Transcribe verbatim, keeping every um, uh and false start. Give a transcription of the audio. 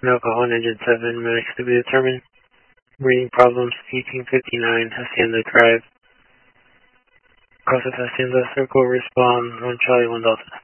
Alcohol Engine seven, medics to be determined. Breathing problems, eighteen fifty-nine, Hacienda Drive. Costa Hacienda, circle, respond, one Charlie, one Delta.